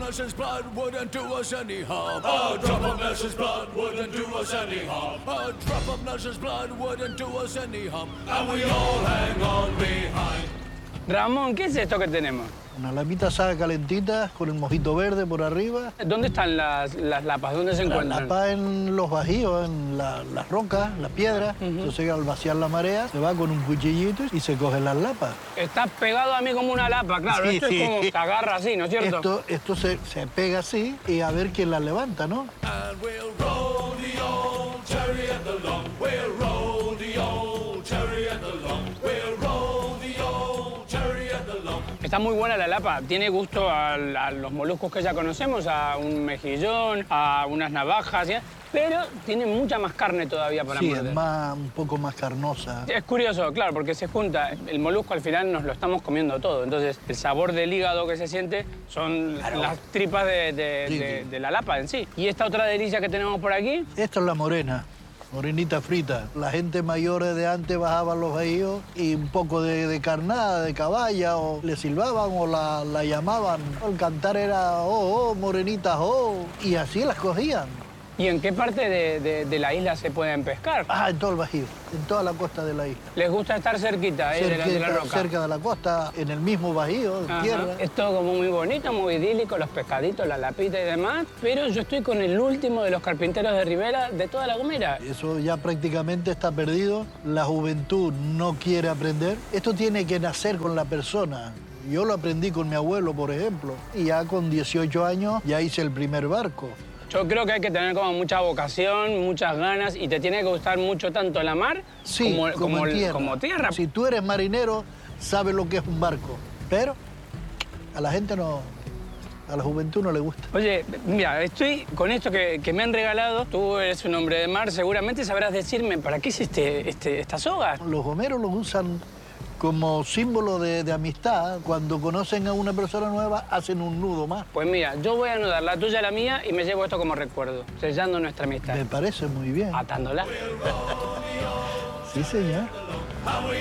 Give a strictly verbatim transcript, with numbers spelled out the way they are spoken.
Nelson's blood wouldn't do us any harm. A drop of Nelson's blood wouldn't do us any harm. A drop of Nelson's blood wouldn't do us any harm. And we all hang on behind. Ramón, ¿qué es esto que tenemos? Una lapita asada calentita con el mojito verde por arriba. ¿Dónde están las, las lapas? ¿Dónde se La encuentran? lapa en los bajíos, en la- las rocas, las piedras. Uh-huh. Entonces al vaciar la marea se va con un cuchillito y se cogen las lapas. Está pegado a mí como una lapa, claro. Sí, esto sí. es como se agarra así, ¿no es cierto? Esto, esto se, se pega así y a ver quién la levanta, ¿no? And we'll roll the old chariot along. We'll roll the old chariot along. We'll roll the old chariot along. Está muy buena la lapa. Tiene gusto a, a los moluscos que ya conocemos, a un mejillón, a unas navajas, ¿ya? Pero tiene mucha más carne todavía para Sí, morder. es más, un poco más carnosa. Es curioso, claro, porque se junta. El molusco al final nos lo estamos comiendo todo. Entonces, el sabor del hígado que se siente son Claro. las tripas de, de- Sí, de- sí. de la lapa en sí. Y esta otra delicia que tenemos por aquí, Esta es la morena, morenita frita. La gente mayor de antes bajaba los bahíos y un poco de, de carnada, de caballa, o le silbaban o la, la llamaban. El cantar era, oh, oh, morenita, oh, y así las cogían. ¿y en qué parte de, de- de la isla se pueden pescar? Ah, en todo el bajío, en toda la costa de la isla. Les gusta estar cerquita eh, de, la, de la Cerca, roca. cerca de la costa, en el mismo bajío, de Ajá. tierra. Es todo como muy bonito, muy idílico, los pescaditos, la lapita y demás. Pero yo estoy con el último de los carpinteros de Rivera de toda La Gomera. Eso ya prácticamente está perdido. La juventud no quiere aprender. Esto tiene que nacer con la persona. Yo lo aprendí con mi abuelo, por ejemplo. Y ya con dieciocho años ya hice el primer barco. Yo creo que hay que tener como mucha vocación, muchas ganas y te tiene que gustar mucho tanto la mar Sí, como, como, como, en el- tierra. como tierra. Si tú eres marinero, sabes lo que es un barco. Pero a la gente no, a la juventud no le gusta. Oye, mira, estoy con esto que, que me han regalado. Tú eres un hombre de mar, seguramente sabrás decirme para qué es este, este, esta soga. Los gomeros los usan como símbolo de, de amistad. Cuando conocen a una persona nueva, hacen un nudo más. Pues mira, yo voy a anudar la tuya, la mía y me llevo esto como recuerdo, sellando nuestra amistad. Me parece muy bien. Atándola. Sí, señor.